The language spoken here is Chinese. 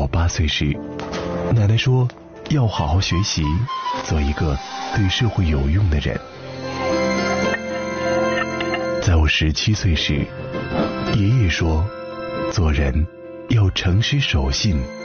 我8岁时，奶奶说要好好学习，做一个对社会有用的人。在我17岁时，爷爷说做人要诚实守信，